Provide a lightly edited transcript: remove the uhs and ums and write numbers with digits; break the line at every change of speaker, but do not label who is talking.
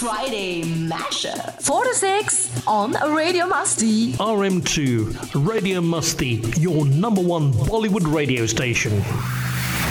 Friday Mashup. 4 to 6 on Radio Musty.
RM2, Radio Musty, your number one Bollywood radio station.